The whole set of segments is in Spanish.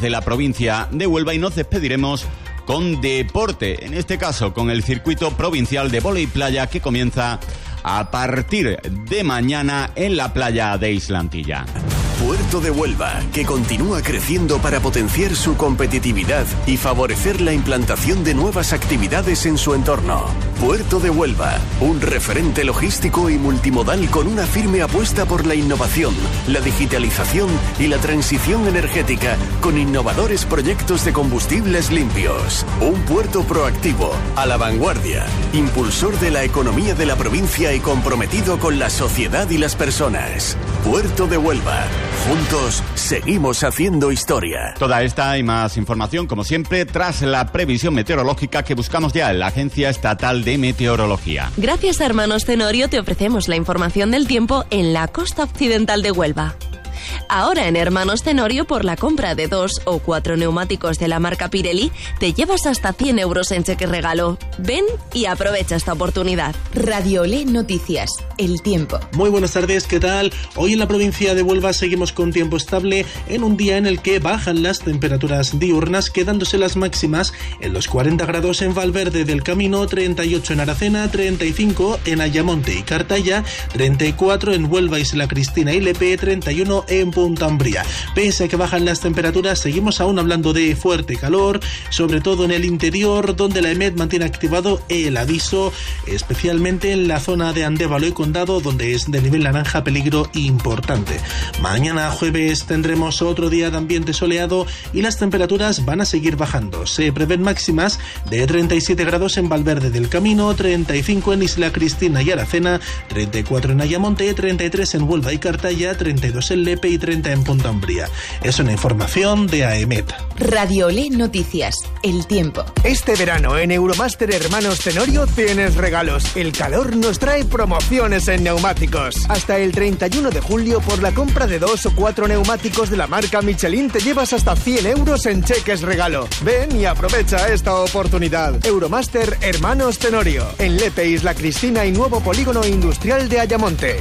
de la provincia de Huelva y nos despediremos con deporte, en este caso con el circuito provincial de vóley playa que comienza a partir de mañana en la playa de Islantilla. Puerto de Huelva, que continúa creciendo para potenciar su competitividad y favorecer la implantación de nuevas actividades en su entorno. Puerto de Huelva, un referente logístico y multimodal con una firme apuesta por la innovación, la digitalización y la transición energética, con innovadores proyectos de combustibles limpios. Un puerto proactivo, a la vanguardia, impulsor de la economía de la provincia y comprometido con la sociedad y las personas. Puerto de Huelva. Juntos seguimos haciendo historia. Toda esta y más información, como siempre, tras la previsión meteorológica que buscamos ya en la Agencia Estatal de Meteorología. Gracias a Hermanos Tenorio te ofrecemos la información del tiempo en la costa occidental de Huelva. Ahora en Hermanos Tenorio, por la compra de 2 o 4 neumáticos de la marca Pirelli, te llevas hasta 100 euros en cheque regalo. Ven y aprovecha esta oportunidad. Radio Olé Noticias, el tiempo. Muy buenas tardes, ¿qué tal? Hoy en la provincia de Huelva seguimos con tiempo estable en un día en el que bajan las temperaturas diurnas, quedándose las máximas en los 40 grados en Valverde del Camino, 38 en Aracena, 35 en Ayamonte y Cartaya, 34 en Huelva, Isla Cristina y Lepe, 31 en Punta Umbría. Pese a que bajan las temperaturas, seguimos aún hablando de fuerte calor, sobre todo en el interior, donde la EMET mantiene activado el aviso, especialmente en la zona de Andévalo y Condado, donde es de nivel naranja peligro importante. Mañana jueves tendremos otro día de ambiente soleado y las temperaturas van a seguir bajando. Se prevén máximas de 37 grados en Valverde del Camino, 35 en Isla Cristina y Aracena, 34 en Ayamonte, 33 en Huelva y Cartaya, 32 en Lepe y 30 en Punta Umbría. Es una información de AEMET. Radio Olé Noticias, el tiempo. Este verano en Euromaster Hermanos Tenorio tienes regalos. El calor nos trae promociones en neumáticos. Hasta el 31 de julio, por la compra de 2 o 4 neumáticos de la marca Michelin, te llevas hasta 100 euros en cheques regalo. Ven y aprovecha esta oportunidad. Euromaster Hermanos Tenorio, en Lepe, Isla Cristina y nuevo polígono industrial de Ayamonte.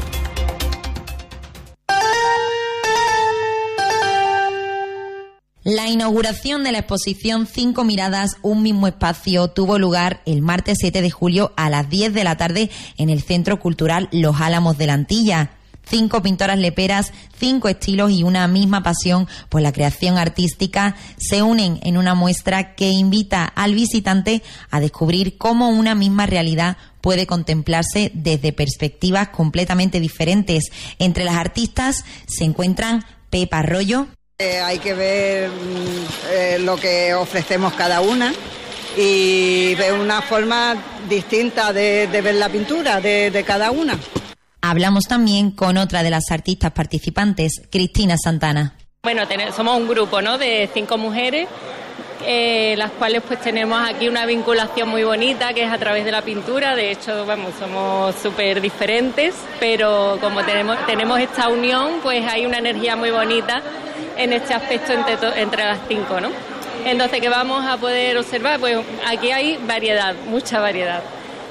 La inauguración de la exposición 5 miradas, un mismo espacio tuvo lugar el martes 7 de julio a las 10 de la tarde en el Centro Cultural Los Álamos de la Antilla. 5 pintoras leperas, 5 estilos y una misma pasión por la creación artística se unen en una muestra que invita al visitante a descubrir cómo una misma realidad puede contemplarse desde perspectivas completamente diferentes. Entre las artistas se encuentran Pepa Arroyo. Hay que ver lo que ofrecemos cada una y ver una forma distinta de ver la pintura de cada una. Hablamos también con otra de las artistas participantes, Cristina Santana. Bueno, somos un grupo, ¿no?, de 5 mujeres, las cuales pues tenemos aquí una vinculación muy bonita que es a través de la pintura. De hecho, vamos, somos súper diferentes, pero como tenemos esta unión, pues hay una energía muy bonita en este aspecto entre las 5, ¿no? Entonces, ¿qué vamos a poder observar? Pues aquí hay variedad, mucha variedad.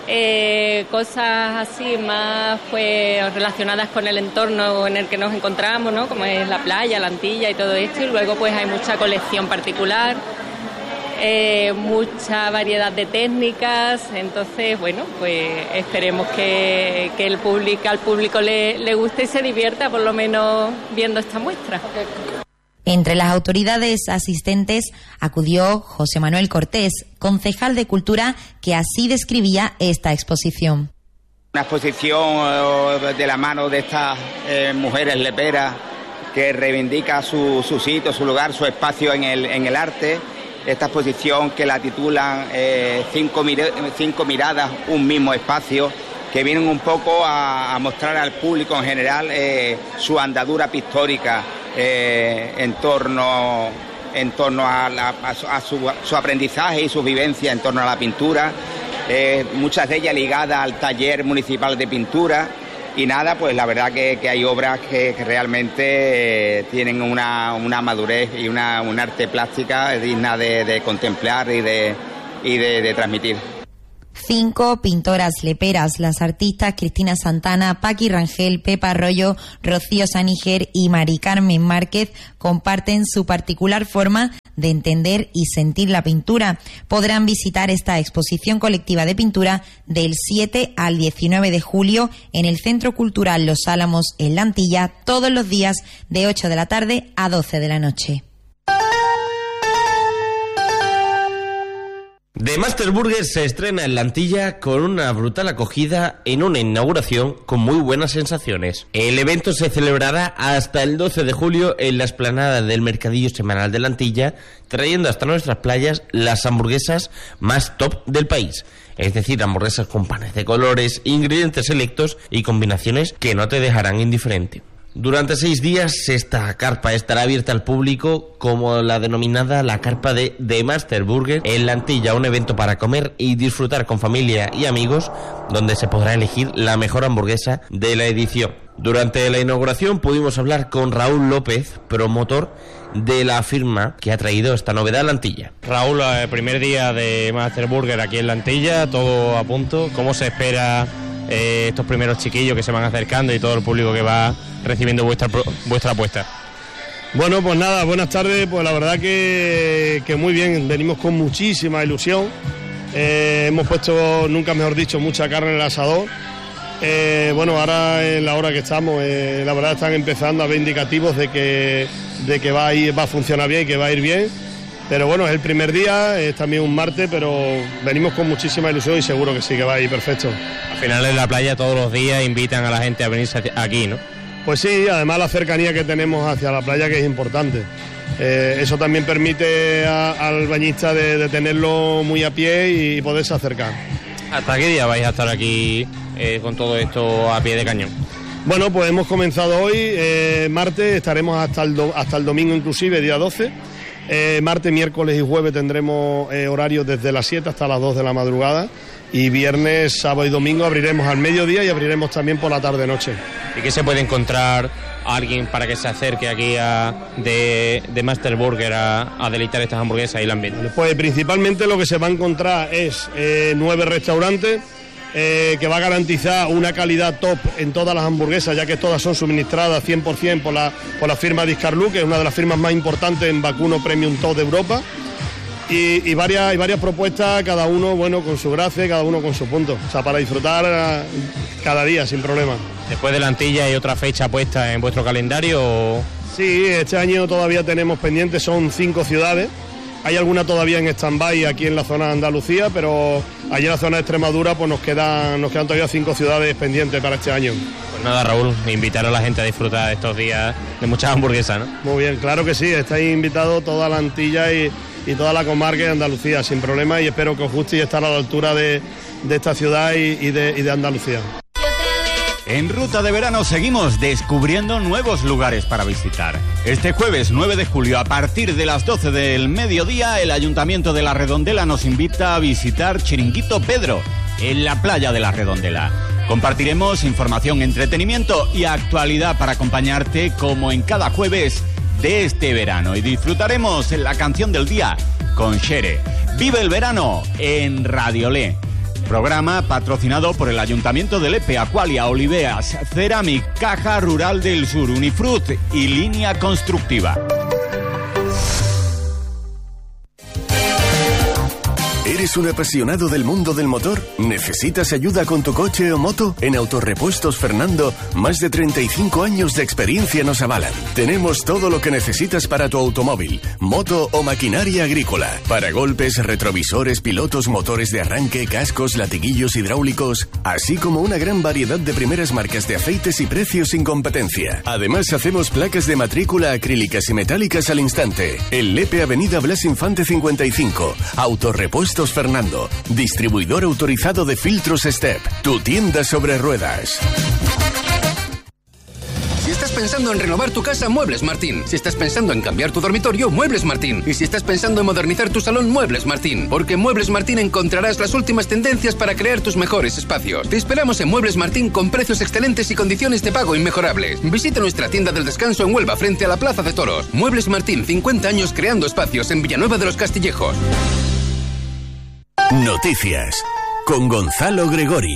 Cosas así más pues relacionadas con el entorno en el que nos encontramos, ¿no?, como es la playa, la Antilla y todo esto, y luego pues hay mucha colección particular, mucha variedad de técnicas. Entonces, bueno, pues esperemos que al público le guste y se divierta por lo menos viendo esta muestra. Entre las autoridades asistentes acudió José Manuel Cortés, concejal de Cultura, que así describía esta exposición. Una exposición de la mano de estas mujeres leperas que reivindica su sitio, su lugar, su espacio en el arte. Esta exposición que la titulan 5 miradas, un mismo espacio, que vienen un poco a mostrar al público en general su andadura pictórica en torno a su aprendizaje y su vivencia en torno a la pintura, muchas de ellas ligadas al taller municipal de pintura. Y nada, pues la verdad que hay obras que realmente tienen una madurez y un arte plástica digna de contemplar y de transmitir. 5 pintoras leperas, las artistas Cristina Santana, Paqui Rangel, Pepa Arroyo, Rocío Saniger y Mari Carmen Márquez comparten su particular forma de entender y sentir la pintura. Podrán visitar esta exposición colectiva de pintura del 7 al 19 de julio en el Centro Cultural Los Álamos en La Antilla, todos los días de 8 de la tarde a 12 de la noche. The Master Burger se estrena en La Antilla con una brutal acogida en una inauguración con muy buenas sensaciones. El evento se celebrará hasta el 12 de julio en la explanada del Mercadillo Semanal de La Antilla, trayendo hasta nuestras playas las hamburguesas más top del país. Es decir, hamburguesas con panes de colores, ingredientes selectos y combinaciones que no te dejarán indiferente. Durante 6 días esta carpa estará abierta al público como la denominada la carpa de The Master Burger en La Antilla, un evento para comer y disfrutar con familia y amigos donde se podrá elegir la mejor hamburguesa de la edición. Durante la inauguración pudimos hablar con Raúl López, promotor de la firma que ha traído esta novedad a La Antilla. Raúl, el primer día de Master Burger aquí en La Antilla, todo a punto. ¿Cómo se espera estos primeros chiquillos que se van acercando y todo el público que va recibiendo vuestra apuesta? Bueno, pues nada, buenas tardes. Pues la verdad que muy bien, venimos con muchísima ilusión. Hemos puesto, nunca mejor dicho, mucha carne en el asador. Bueno, ahora en la hora que estamos, la verdad están empezando a ver indicativos de que va a funcionar bien y que va a ir bien. Pero bueno, es el primer día, es también un martes, pero venimos con muchísima ilusión y seguro que sí, que va a ir perfecto. Al final en la playa todos los días invitan a la gente a venirse aquí, ¿no? Pues sí, además la cercanía que tenemos hacia la playa, que es importante. Eso también permite al bañista de tenerlo muy a pie y poderse acercar. ¿Hasta qué día vais a estar aquí con todo esto a pie de cañón? Bueno, pues hemos comenzado hoy, martes, estaremos hasta el domingo inclusive, día 12. Martes, miércoles y jueves tendremos horarios desde las 7 hasta las 2 de la madrugada. Y viernes, sábado y domingo abriremos al mediodía y abriremos también por la tarde-noche. ¿Y qué se puede encontrar alguien para que se acerque aquí de Master Burger a deleitar estas hamburguesas y el ambiente? Pues principalmente lo que se va a encontrar es 9 restaurantes, que va a garantizar una calidad top en todas las hamburguesas, ya que todas son suministradas 100% por la firma Discarlu, que es una de las firmas más importantes en vacuno premium top de Europa. Y varias propuestas, cada uno con su gracia, cada uno con su punto. O sea, para disfrutar cada día sin problema. ¿Después de La Antilla hay otra fecha puesta en vuestro calendario? Sí, este año todavía tenemos pendientes, son 5 ciudades. Hay alguna todavía en stand-by aquí en la zona de Andalucía, pero allí en la zona de Extremadura pues nos quedan todavía 5 ciudades pendientes para este año. Pues nada, Raúl, invitar a la gente a disfrutar de estos días de muchas hamburguesas, ¿no? Muy bien, claro que sí, estáis invitados toda la Antilla y toda la comarca de Andalucía, sin problema, y espero que os guste y estar a la altura de esta ciudad y de Andalucía. En Ruta de Verano seguimos descubriendo nuevos lugares para visitar. Este jueves 9 de julio, a partir de las 12 del mediodía, el Ayuntamiento de La Redondela nos invita a visitar Chiringuito Pedro, en la playa de La Redondela. Compartiremos información, entretenimiento y actualidad para acompañarte como en cada jueves de este verano. Y disfrutaremos la canción del día con Xere. Vive el verano en Radiolé. Programa patrocinado por el Ayuntamiento de Lepe, Aqualia, Oliveas, Ceramic, Caja Rural del Sur, Unifrut y Línea Constructiva. ¿Eres un apasionado del mundo del motor? ¿Necesitas ayuda con tu coche o moto? En Autorepuestos Fernando, más de 35 años de experiencia nos avalan. Tenemos todo lo que necesitas para tu automóvil, moto o maquinaria agrícola. Para golpes, retrovisores, pilotos, motores de arranque, cascos, latiguillos hidráulicos, así como una gran variedad de primeras marcas de aceites y precios sin competencia. Además, hacemos placas de matrícula acrílicas y metálicas al instante. En Lepe, Avenida Blas Infante 55. Autorepuestos Fernando, distribuidor autorizado de filtros Step, tu tienda sobre ruedas. Si estás pensando en renovar tu casa, Muebles Martín. Si estás pensando en cambiar tu dormitorio, Muebles Martín. Y si estás pensando en modernizar tu salón, Muebles Martín. Porque en Muebles Martín encontrarás las últimas tendencias para crear tus mejores espacios. Te esperamos en Muebles Martín con precios excelentes y condiciones de pago inmejorables. Visita nuestra tienda del descanso en Huelva, frente a la Plaza de Toros. Muebles Martín, 50 años creando espacios en Villanueva de los Castillejos. Noticias. con Gonzalo Gregori.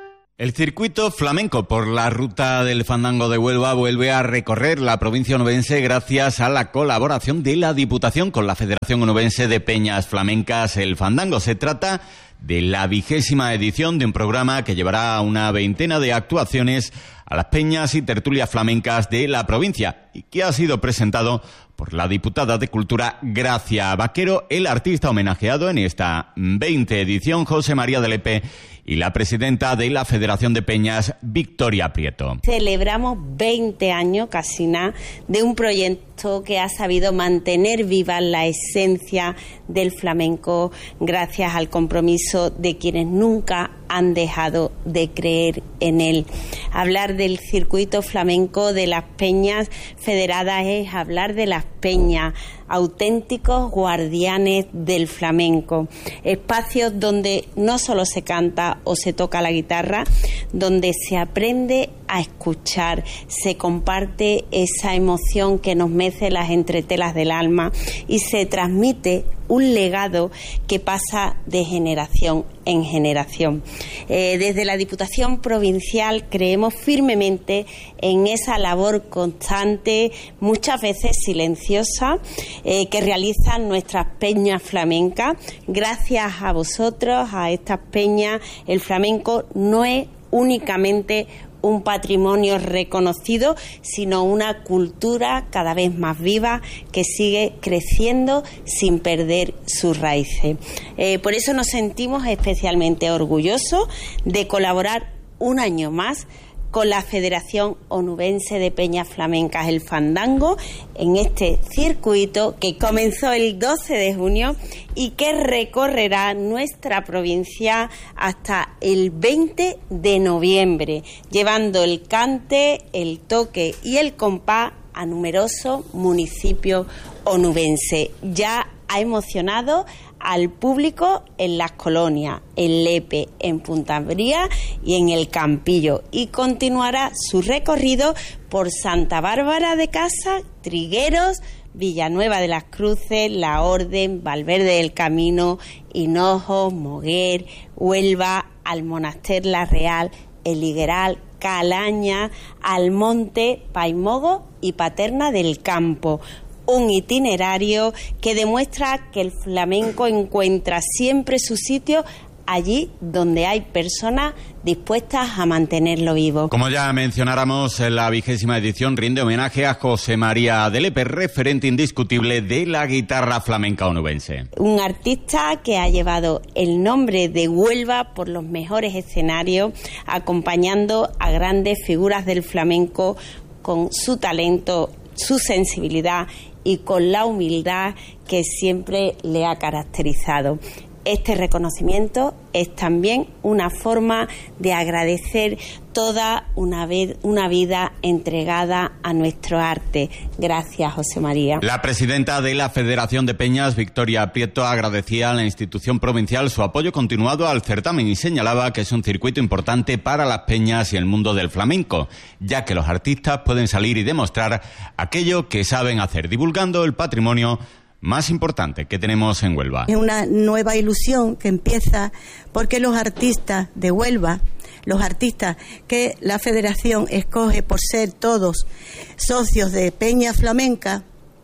El circuito flamenco por la ruta del fandango de Huelva vuelve a recorrer la provincia onubense gracias a la colaboración de la Diputación con la Federación Onubense de Peñas Flamencas El Fandango. Se trata de la 20ª edición de un programa que llevará una veintena de actuaciones a las peñas y tertulias flamencas de la provincia y que ha sido presentado por la diputada de Cultura Gracia Vaquero, el artista homenajeado en esta 20 edición, José María de Lepe, y la presidenta de la Federación de Peñas, Victoria Prieto. Celebramos 20 años, casi nada, de un proyecto que ha sabido mantener viva la esencia del flamenco gracias al compromiso de quienes nunca han dejado de creer en él. Hablar del circuito flamenco de las peñas federadas es hablar de las peñas, auténticos guardianes del flamenco, espacios donde no solo se canta o se toca la guitarra, donde se aprende a escuchar, se comparte esa emoción que nos mece las entretelas del alma y se transmite un legado que pasa de generación en generación. Desde la Diputación Provincial creemos firmemente en esa labor constante, muchas veces silenciosa, que realizan nuestras peñas flamencas. Gracias a vosotros, a estas peñas, el flamenco no es únicamente un patrimonio reconocido, sino una cultura cada vez más viva que sigue creciendo sin perder sus raíces. Por eso nos sentimos especialmente orgullosos de colaborar un año más con la Federación Onubense de Peñas Flamencas El Fandango en este circuito que comenzó el 12 de junio y que recorrerá nuestra provincia hasta el 20 de noviembre, llevando el cante, el toque y el compás a numerosos municipios onubenses. Ya ha emocionado al público en las colonias, en Lepe, en Punta Bría y en el Campillo, y continuará su recorrido por Santa Bárbara de Casa, Trigueros, Villanueva de las Cruces, La Orden, Valverde del Camino, Hinojo, Moguer, Huelva, Almonaster La Real, El Higueral, Calaña, Almonte, Paimogo y Paterna del Campo. Un itinerario que demuestra que el flamenco encuentra siempre su sitio allí donde hay personas dispuestas a mantenerlo vivo. Como ya mencionáramos, la 20ª edición rinde homenaje a José María de Lepe, referente indiscutible de la guitarra flamenca onubense. Un artista que ha llevado el nombre de Huelva por los mejores escenarios, acompañando a grandes figuras del flamenco con su talento, su sensibilidad y con la humildad que siempre le ha caracterizado. Este reconocimiento es también una forma de agradecer toda una vida entregada a nuestro arte. Gracias, José María. La presidenta de la Federación de Peñas, Victoria Prieto, agradecía a la institución provincial su apoyo continuado al certamen y señalaba que es un circuito importante para las peñas y el mundo del flamenco, ya que los artistas pueden salir y demostrar aquello que saben hacer, divulgando el patrimonio más importante que tenemos en Huelva. Es una nueva ilusión que empieza porque los artistas de Huelva, los artistas que la Federación escoge por ser todos socios de Peña Flamenca,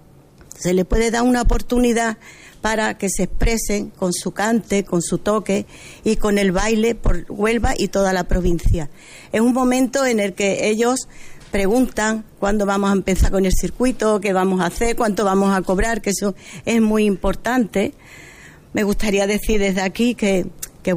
se les puede dar una oportunidad para que se expresen con su cante, con su toque y con el baile por Huelva y toda la provincia. Es un momento en el que ellos preguntan cuándo vamos a empezar con el circuito, qué vamos a hacer, cuánto vamos a cobrar, que eso es muy importante. Me gustaría decir desde aquí que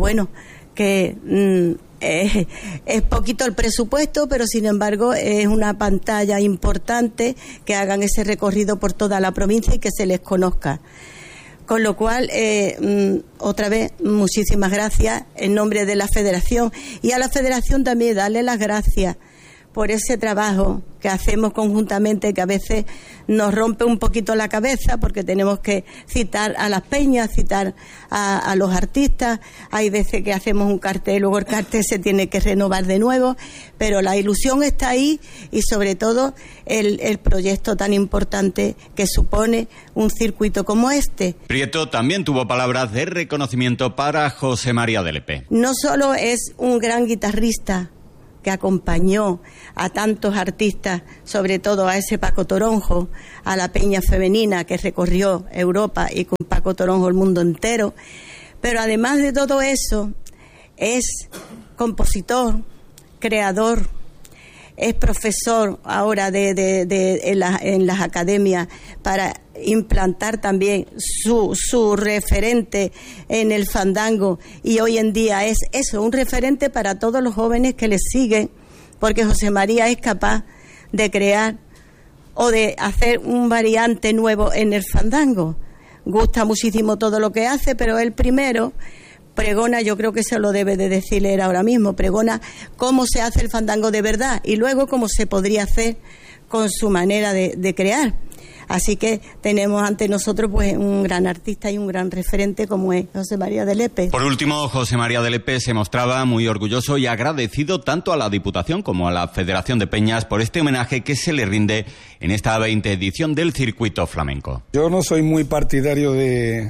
es poquito el presupuesto, pero sin embargo es una pantalla importante que hagan ese recorrido por toda la provincia y que se les conozca. Con lo cual, otra vez, muchísimas gracias en nombre de la Federación, y a la Federación también darle las gracias, por ese trabajo que hacemos conjuntamente, que a veces nos rompe un poquito la cabeza porque tenemos que citar a las peñas, citar a los artistas. Hay veces que hacemos un cartel, luego el cartel se tiene que renovar de nuevo, pero la ilusión está ahí y sobre todo el proyecto tan importante que supone un circuito como este. Prieto también tuvo palabras de reconocimiento para José María de Lepe. No solo es un gran guitarrista que acompañó a tantos artistas, sobre todo a ese Paco Toronjo, a la peña femenina que recorrió Europa y con Paco Toronjo el mundo entero, pero además de todo eso es compositor, creador, es profesor ahora en las academias para implantar también su referente en el fandango, y hoy en día es eso, un referente para todos los jóvenes que le siguen, porque José María es capaz de crear o de hacer un variante nuevo en el fandango. Gusta muchísimo todo lo que hace, pero él primero pregona, yo creo que se lo debe de decirle él ahora mismo, pregona cómo se hace el fandango de verdad y luego cómo se podría hacer con su manera de crear. Así que tenemos ante nosotros pues un gran artista y un gran referente como es José María de Lepe. Por último, José María de Lepe se mostraba muy orgulloso y agradecido tanto a la Diputación como a la Federación de Peñas por este homenaje que se le rinde en esta 20ª edición del Circuito Flamenco. Yo no soy muy partidario de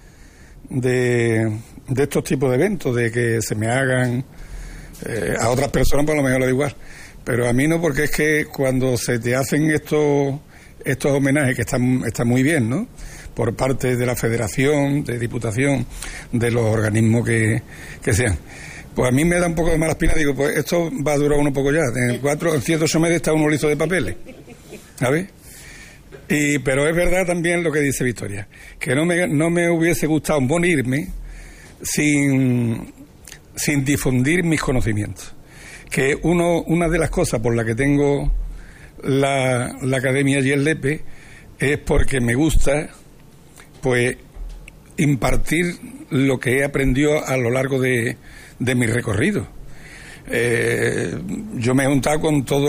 estos tipos de eventos, de que se me hagan a otras personas, por lo mejor le da igual, pero a mí no, porque es que cuando se te hacen estos homenajes, que están muy bien, ¿no?, por parte de la Federación, de Diputación, de los organismos que sean, pues a mí me da un poco de mala espina. Digo, pues esto va a durar un poco ya, en 108 meses está uno listo de papeles, ¿sabes? Pero es verdad también lo que dice Victoria, que no me hubiese gustado morirme sin difundir mis conocimientos, que una de las cosas por las que tengo la Academia allí en Lepe es porque me gusta pues impartir lo que he aprendido a lo largo de mi recorrido. Yo me he juntado con todos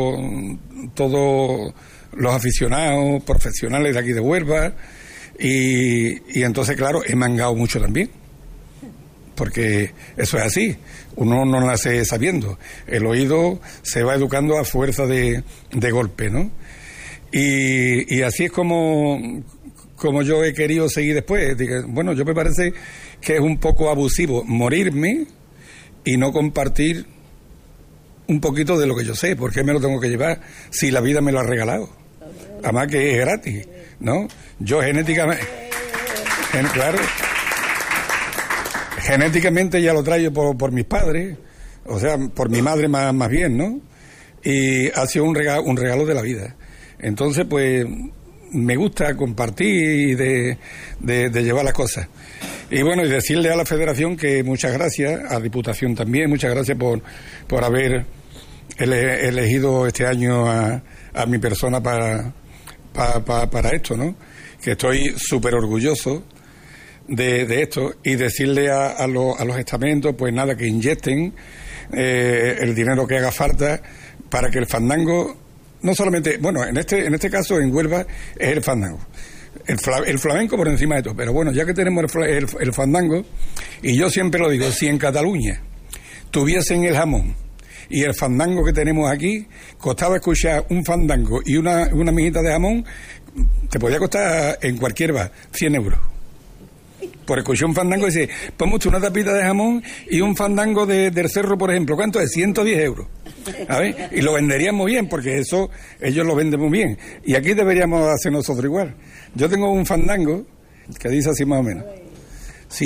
los aficionados profesionales de aquí de Huelva y entonces, claro, he mangado mucho también, porque eso es así, uno no nace sabiendo, el oído se va educando a fuerza de golpe, ¿no? Y así es como yo he querido seguir después. Bueno, yo me parece que es un poco abusivo morirme y no compartir un poquito de lo que yo sé. ¿Por qué me lo tengo que llevar si la vida me lo ha regalado? Además que es gratis, ¿no? Yo genéticamente, claro, genéticamente ya lo traigo por mis padres, o sea, por mi madre más bien, ¿no? Y ha sido un regalo de la vida. Entonces, pues, me gusta compartir y de llevar las cosas. Y bueno, y decirle a la Federación que muchas gracias, a Diputación también, muchas gracias por haber elegido este año a mi persona para esto, ¿no? Que estoy súper orgulloso de esto, y decirle a los estamentos, pues nada, que inyecten el dinero que haga falta para que el fandango, no solamente, bueno, en este caso en Huelva es el fandango, el flamenco por encima de todo, pero bueno, ya que tenemos el fandango, y yo siempre lo digo, si en Cataluña tuviesen el jamón y el fandango que tenemos aquí, costaba escuchar un fandango y una mijita de jamón, te podía costar en cualquier bar 100 euros. Por escuchar un fandango, dice, ponme una tapita de jamón y un fandango del cerro, por ejemplo, ¿cuánto es? 110 euros. A ver, y lo venderíamos bien, porque eso ellos lo venden muy bien. Y aquí deberíamos hacer nosotros igual. Yo tengo un fandango que dice así más o menos.